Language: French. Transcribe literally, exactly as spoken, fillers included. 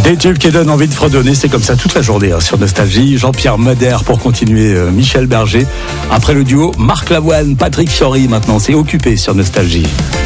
Des tubes qui donnent envie de fredonner, c'est comme ça toute la journée hein, sur Nostalgie. Jean-Pierre Madère pour continuer, euh, Michel Berger. Après le duo, Marc Lavoine, Patrick Fiori maintenant, c'est Occupé sur Nostalgie.